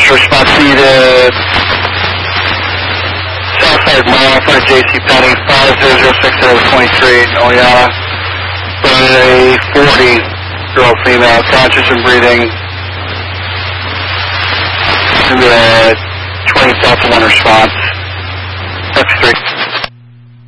response needed. Southside mile front JC Penny 5006023 Oyana. Bay 40, girl female, conscious and breathing. In the 20 Delta 1 response. That's 3.